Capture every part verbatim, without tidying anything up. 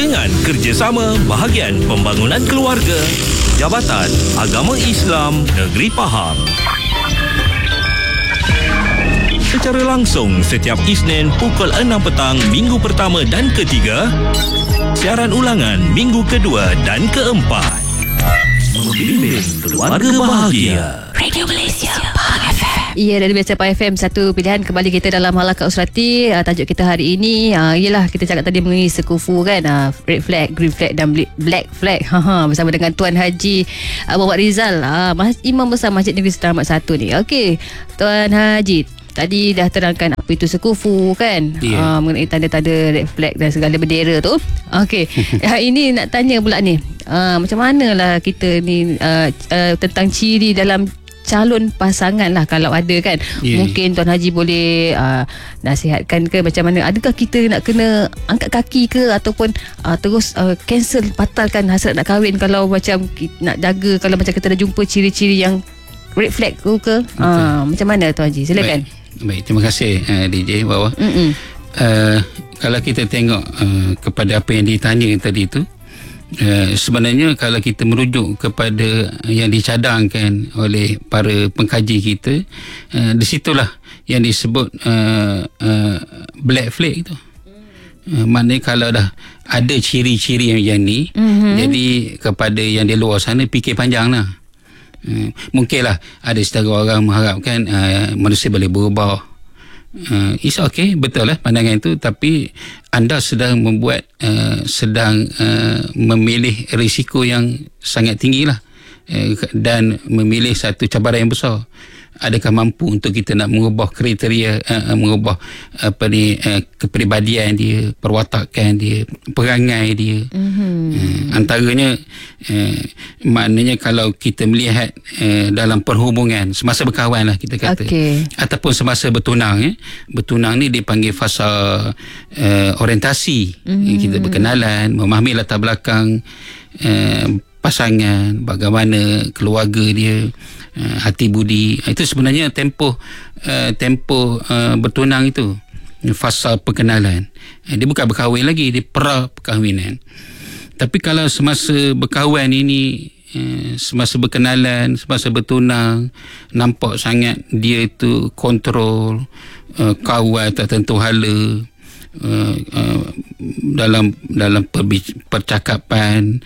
dengan kerjasama Bahagian Pembangunan Keluarga, Jabatan Agama Islam Negeri Pahang. Secara langsung setiap Isnin pukul enam petang minggu pertama dan ketiga. Siaran ulangan minggu kedua dan keempat. Membimbing keluarga bahagia. Radio Malaysia Pahang F M. Ya, dari Malaysia Pahang F M, satu pilihan kembali kita dalam Halaqah Usrati. uh, Tajuk kita hari ini uh, ialah kita cakap tadi mengenai sekufu kan, uh, red flag, green flag dan black flag. Bersama dengan Tuan Haji uh, Muhammad Rizal, uh, Imam Besar Masjid Negeri Selamat satu ni. Okey, Tuan Haji, tadi dah terangkan apa itu sekufu kan, yeah. uh, mengenai tanda-tanda red flag dan segala bendera tu. Okey, hari ini nak tanya pula ni, uh, macam manalah kita ni uh, uh, tentang ciri dalam calon pasangan lah kalau ada kan. Yeah. Mungkin Tuan Haji boleh uh, nasihatkan ke macam mana, adakah kita nak kena angkat kaki ke ataupun uh, terus uh, cancel, batalkan hasrat nak kahwin kalau macam nak jaga, kalau macam kita dah jumpa ciri-ciri yang red flag tu ke, uh, macam mana Tuan Haji, silakan. Baik. Baik, terima kasih uh, D J Bawah. Uh, kalau kita tengok uh, kepada apa yang ditanya tadi itu, uh, sebenarnya kalau kita merujuk kepada yang dicadangkan oleh para pengkaji kita, uh, di situlah yang disebut uh, uh, black flag itu. Uh, maknanya kalau dah ada ciri-ciri yang, yang ni, mm-hmm. jadi kepada yang di luar sana fikir panjang lah. Uh, mungkinlah ada setengah orang mengharapkan uh, manusia boleh berubah. Uh, it's okay, betul lah pandangan itu, tapi anda sedang membuat uh, sedang uh, memilih risiko yang sangat tinggi lah, uh, dan memilih satu cabaran yang besar. Adakah mampu untuk kita nak mengubah kriteria, uh, mengubah apa ni, uh, kepribadian dia, perwatakan dia, perangai dia. Mm-hmm. Uh, antaranya uh, maknanya kalau kita melihat uh, dalam perhubungan semasa berkawan lah kita kata, okay. ataupun semasa bertunang, eh. bertunang ni dipanggil fasa uh, orientasi. Mm-hmm. Kita berkenalan, memahami latar belakang uh, pasangan, bagaimana keluarga dia, uh, hati budi. Itu sebenarnya tempoh uh, tempoh uh, bertunang itu, fasa perkenalan. Uh, dia bukan berkahwin lagi, dia pra perkahwinan. Tapi kalau semasa berkawan ini, uh, semasa berkenalan, semasa bertunang, nampak sangat dia itu kontrol, uh, kawal tertentu hala, Uh, uh, dalam dalam percakapan,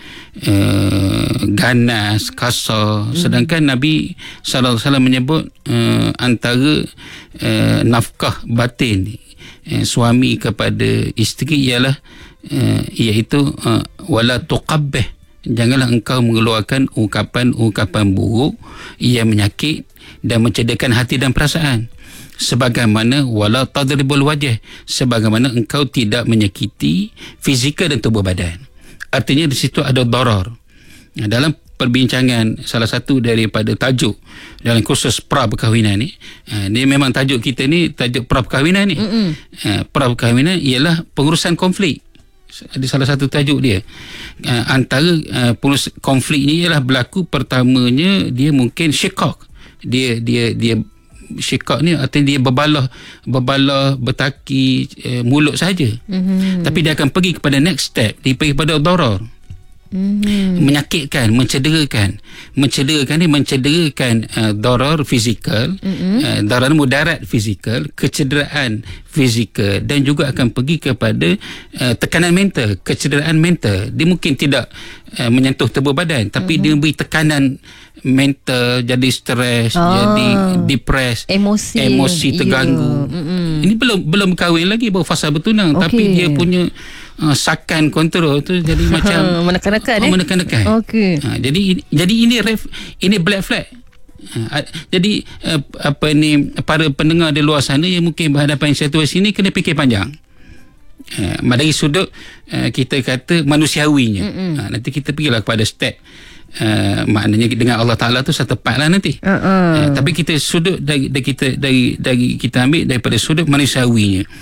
uh, ganas, kasar. Mm. Sedangkan Nabi sallallahu alaihi wasallam menyebut uh, antara uh, nafkah batin uh, suami kepada isteri ialah uh, iaitu uh, wala tuqabbih, janganlah engkau mengeluarkan ungkapan-ungkapan buruk yang menyakit dan mencederakan hati dan perasaan. Sebagaimana wala tadribul wajh, sebagaimana engkau tidak menyakiti fizikal dan tubuh badan. Artinya di situ ada darar. Dalam perbincangan salah satu daripada tajuk dalam kursus pra perkahwinan ni, dia memang tajuk kita ni tajuk pra perkahwinan ni. Pra perkahwinan ialah pengurusan konflik. Ada salah satu tajuk dia. Antara konflik ni ialah berlaku, pertamanya dia mungkin syikak. Dia dia dia syikak ni artinya dia berbalah berbalah bertaki eh, mulut saja. Mm-hmm. Tapi dia akan pergi kepada next step, dia pergi kepada darar. Mm-hmm. Menyakitkan, mencederakan. Mencederakan ni mencederakan uh, darar fizikal, mm-hmm. uh, darar mudarat fizikal, kecederaan fizikal, dan juga akan pergi kepada uh, tekanan mental, kecederaan mental. Dia mungkin tidak uh, menyentuh tubuh badan, tapi mm-hmm. dia beri tekanan mental, jadi stres, oh. jadi depres, emosi, emosi terganggu. Yeah. Ini belum belum kahwin lagi, baru fasa bertunang, okay. tapi dia punya uh, sakan kontrol tu jadi macam menekan-nekan, uh, eh? menekan-nekan. Okay. Uh, jadi jadi ini ref, ini black flag. Uh, jadi uh, apa ni, para pendengar di luar sana yang mungkin berhadapan situasi ini kena fikir panjang. Uh, dari sudut uh, kita kata manusiawinya. Uh, nanti kita pergilah kepada step. Uh, maknanya dengan Allah Ta'ala tu satu part lah nanti. Uh-uh. Uh, tapi kita sudut dari, dari kita dari dari kita ambil daripada sudut manusiawinya.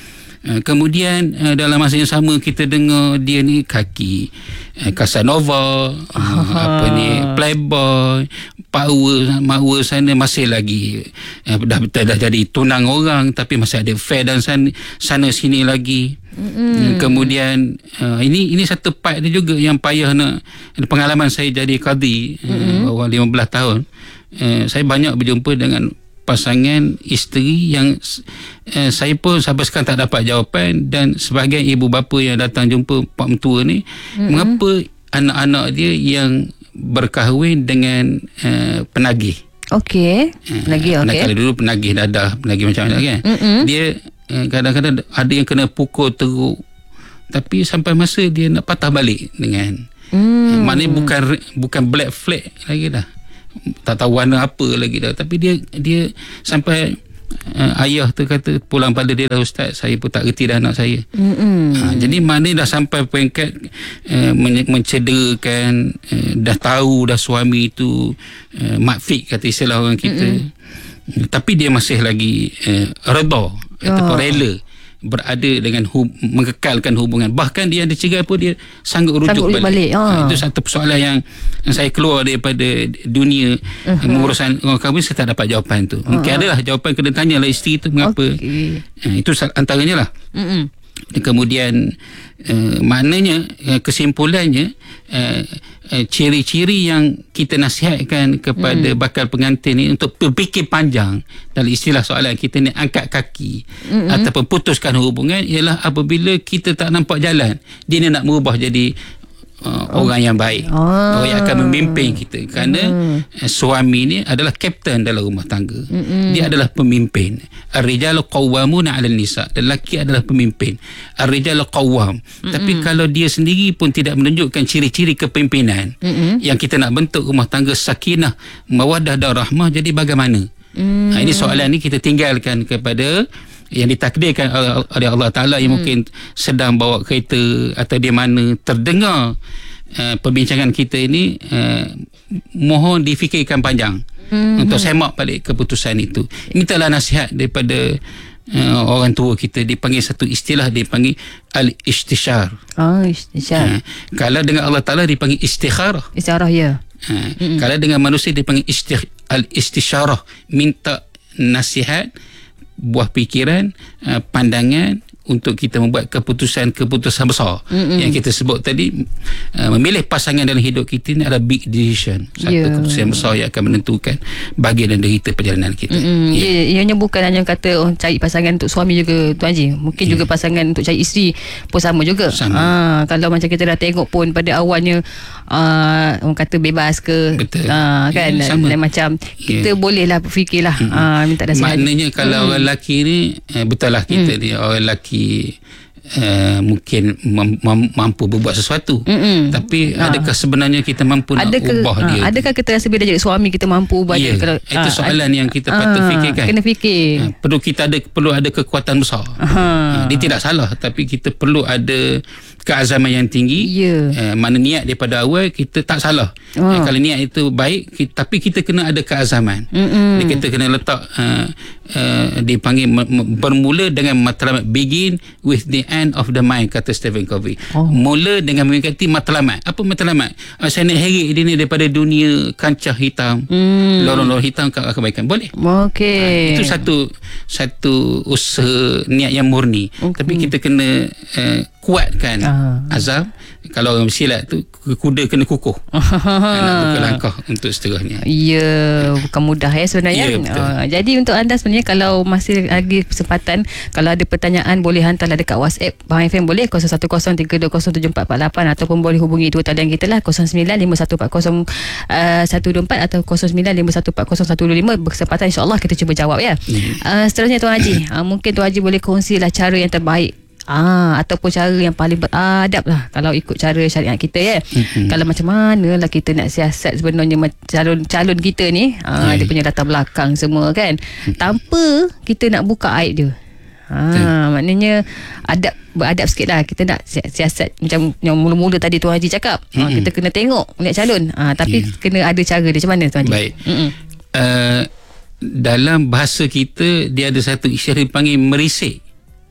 Uh, kemudian uh, dalam masa yang sama kita dengar dia ni kaki uh, Casanova, uh, apa ni Playboy, power makwa sana masih lagi uh, dah betul dah jadi tunang orang, tapi masih ada affair dan sana, sana sini lagi. Mm. Kemudian uh, ini ini satu part dia juga yang payah nak. Pengalaman saya jadi qadi uh, bawah lima belas tahun, uh, saya banyak berjumpa dengan pasangan isteri yang eh, saya pun sampai sekarang tak dapat jawapan, dan sebahagian ibu bapa yang datang jumpa pak mentua ni, mm-hmm. mengapa anak-anak dia yang berkahwin dengan eh, penagih. Okey. Penagih, okey. Kalau dulu penagih dadah, penagih macam mana kan. Mm-hmm. Dia eh, kadang-kadang ada yang kena pukul teruk, tapi sampai masa dia nak patah balik dengan mm. eh, maknanya bukan bukan black flag lagi dah. Tak tahu warna apa lagi dah, tapi dia dia sampai uh, ayah tu kata pulang pada dia dah, ustaz, saya pun tak reti dah anak saya. Ha, jadi maknanya dah sampai peringkat uh, men- mencederakan, uh, dah tahu dah suami tu uh, makfik kata istilah orang kita. Uh, tapi dia masih lagi uh, redha ataupun rela berada dengan hub, mengekalkan hubungan. Bahkan dia ada cerai pun dia sanggup rujuk sanggup balik, balik. Oh. Ha, itu satu persoalan yang, yang saya keluar daripada dunia uh-huh. mengurusan orang kahwin, saya tak dapat jawapan tu. Mungkin uh-huh. adalah jawapan, kena tanya lah isteri tu mengapa. Okay. Ha, itu antaranya lah. Uh-huh. Kemudian uh, maknanya uh, kesimpulannya uh, uh, ciri-ciri yang kita nasihatkan kepada mm. bakal pengantin ni untuk berfikir panjang, dalam istilah soalan kita ni angkat kaki mm-hmm. ataupun putuskan hubungan, ialah apabila kita tak nampak jalan, dia ni nak merubah jadi Uh, oh. orang yang baik, oh. orang yang akan memimpin kita, kerana mm. suami ni adalah kapten dalam rumah tangga. Mm-mm. Dia adalah pemimpin. Ar-rijalu qawwamuna 'alan nisa, lelaki adalah pemimpin. Ar-rijalu qawwam. Tapi kalau dia sendiri pun tidak menunjukkan ciri-ciri kepimpinan, Mm-mm. yang kita nak bentuk rumah tangga sakinah, mawaddah dan rahmah, jadi bagaimana? Mm. Ha, ini soalan ni kita tinggalkan kepada yang ditakdirkan oleh Allah Ta'ala, yang hmm. mungkin sedang bawa kereta atau di mana terdengar uh, perbincangan kita ini, uh, mohon difikirkan panjang hmm. untuk semak balik keputusan itu. Mintalah nasihat daripada uh, orang tua kita. Dipanggil satu istilah, dipanggil al-istishar. Oh, istishar. Uh, kalau dengan Allah Ta'ala dipanggil istikharah. Istikharah, ya. Uh, hmm. Kalau dengan manusia dipanggil istikh- al-istisharah, minta nasihat, buah fikiran, uh, pandangan untuk kita membuat keputusan-keputusan besar. Mm-mm. Yang kita sebut tadi, uh, memilih pasangan dalam hidup kita ni adalah big decision, satu yeah. keputusan besar yang akan menentukan bahagian dan derita perjalanan kita. Mm-mm. Yeah. Ianya bukan hanya kata oh, cari pasangan untuk suami juga, Tuan Haji, mungkin yeah. juga pasangan untuk cari isteri pun sama juga. Sama. Ha, kalau macam kita dah tengok pun pada awalnya uh, orang kata bebas ke, uh, kan, yeah, dan, dan macam kita yeah. bolehlah berfikirlah, mm-hmm. uh, minta nasihat. Maknanya kalau mm. orang lelaki ni eh, betul lah kita mm. ni orang lelaki Uh, mungkin mampu berbuat sesuatu. Mm-mm. Tapi ha. adakah sebenarnya kita mampu adakah, nak ubah ha, dia? Adakah kita rasa bila jadi suami kita mampu ubah yeah. dia? Kalau, itu ha, soalan ad- yang kita patut ha, fikirkan. Kena fikir. Ha, perlu kita ada perlu ada kekuatan besar. Ha. Ha, dia tidak salah, tapi kita perlu ada keazaman yang tinggi. Yeah. Uh, mana niat daripada awal kita tak salah. Oh. Uh, kalau niat itu baik, kita, tapi kita kena ada keazaman. Jadi kita kena letak uh, uh, dipanggil bermula dengan matlamat, begin with the end of the mind, kata Stephen Covey. Oh. Mula dengan mengikuti matlamat. Apa matlamat? Uh, saya nak herit dia ni daripada dunia kancah hitam, mm. lorong-lorong hitam ke kebaikan. Boleh. Okey. Uh, itu satu satu usaha niat yang murni. Okay. Tapi kita kena uh, kuatkan uh. azam. Kalau orang bersilat tu, kuda kena kukuh nak buka langkah untuk seterusnya. Ya, bukan mudah ya sebenarnya. Ya, uh, jadi untuk anda sebenarnya, kalau masih lagi kesempatan, kalau ada pertanyaan boleh hantarlah dekat WhatsApp Bahang F M, boleh kosong satu kosong tiga dua kosong tujuh empat empat lapan, ataupun boleh hubungi dua talian kita lah, kosong sembilan lima satu empat kosong satu dua empat atau kosong sembilan lima satu empat kosong satu dua lima. Berkesempatan insya-Allah kita cuba jawab ya. Hmm. Uh, seterusnya Tuan Haji, uh, mungkin Tuan Haji boleh kongsilah cara yang terbaik, Ah, ataupun cara yang paling beradab lah kalau ikut cara syariat kita ya. Mm-hmm. Kalau macam mana lah kita nak siasat sebenarnya calon-calon kita ni, ah, yeah. dia punya latar belakang semua kan, mm-hmm. tanpa kita nak buka aib dia. Ah, yeah. Maknanya adab, beradab sikit lah. Kita nak siasat macam yang mula-mula tadi Tuan Haji cakap, mm-hmm. ah, kita kena tengok lihat calon, ah, tapi yeah. kena ada cara dia. Macam mana Tuan Haji? Baik. Uh, dalam bahasa kita dia ada satu istilah dipanggil merisik.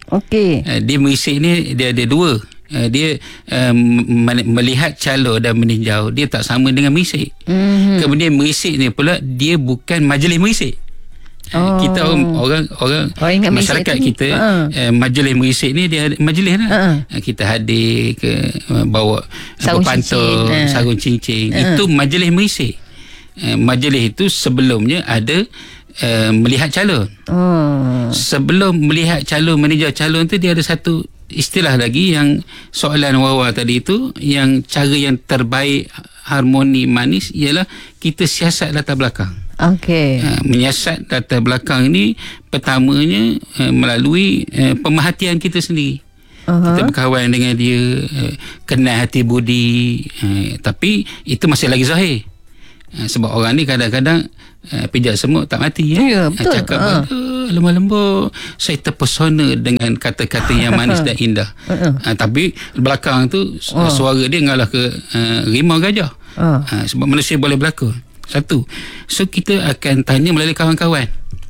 Okey. Uh, dia merisik ni dia ada dua. Uh, dia uh, melihat calon dan meninjau, dia tak sama dengan merisik. Mm-hmm. Kemudian merisik ni pula dia bukan majlis merisik. Oh. Kita orang orang, orang oh, masyarakat kita uh. uh, majlis merisik ni dia majlis lah. Uh. Uh, kita hadir ke uh, bawa sarung pantun, uh. sarung cincin. Uh. Itu majlis merisik. Uh, majlis itu sebelumnya ada uh, melihat calon. Oh. Sebelum melihat calon, meninjau calon tu dia ada satu istilah lagi yang soalan Wawa tadi itu, yang cara yang terbaik harmoni manis ialah kita siasat latar belakang. Okey. Uh, menyiasat latar belakang ni pertamanya uh, melalui uh, pemerhatian kita sendiri. Uh-huh. Kita berkawan dengan dia, uh, kenal hati budi, uh, tapi itu masih lagi zahir. Uh, sebab orang ni kadang-kadang uh, pijak semut tak mati. Ya, yeah, betul. Uh, cakap uh. lemah lembut, saya terpesona dengan kata-kata yang manis dan indah. Uh-uh. Uh, tapi belakang tu uh. suara dia ngalah ke uh, rimau gajah. Uh. Uh, sebab manusia boleh berlakon. Satu. So kita akan tanya melalui kawan-kawan.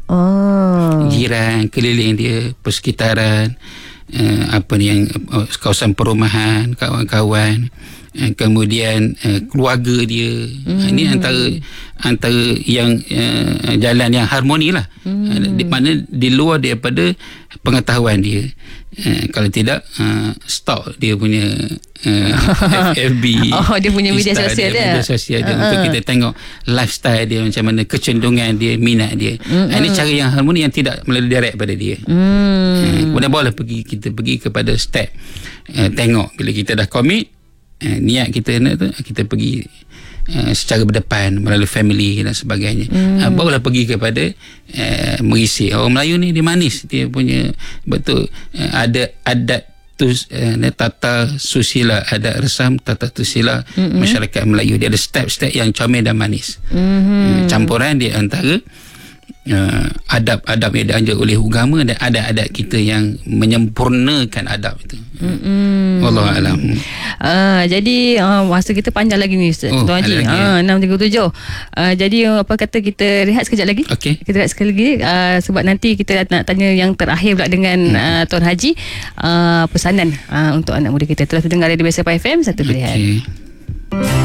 Oh. Jiran, keliling dia, persekitaran, uh, apa ni yang uh, kawasan perumahan, kawan-kawan, uh, kemudian uh, keluarga dia. Mm. Uh, ini antara antara yang uh, jalan yang harmoni lah. Mm. Uh, di mana di luar daripada pengetahuan dia. Uh, kalau tidak uh, stalk dia punya uh, F B. Oh, dia punya media sosial dia. Media sosial dia uh-huh. untuk kita tengok lifestyle dia macam mana, kecenderungan dia, minat dia. Uh-huh. Ini cara yang harmoni yang tidak melalui direct pada dia. Hmm. Uh, kemudian boleh pergi kita pergi kepada step uh, tengok bila kita dah commit, uh, niat kita nak tu, kita pergi Uh, secara berdepan melalui family dan sebagainya. Hmm. Uh, barulah pergi kepada uh, merisik. Orang Melayu ni dia manis, dia punya betul uh, ada adat tu, uh, tata susila, adat resam tata susila mm-hmm. masyarakat Melayu. Dia ada step-step yang comel dan manis. Mm-hmm. Uh, campuran di antara uh, adab-adab yang dianjur oleh agama dan adat-adat kita yang menyempurnakan adab itu. Mm-hmm. Wallahualam. Uh, jadi uh, masa kita panjang lagi ni Ustaz oh, Tuan Haji. Ah uh, enam tiga puluh tujuh. Uh, jadi uh, apa kata kita rehat sekejap lagi? Okay. Kita rehat sekali lagi uh, sebab nanti kita nak tanya yang terakhir pula dengan hmm. uh, Tuan Haji, uh, pesanan uh, untuk anak muda kita. Terus dengar Radio Biasa F M satu pilihan. Okay.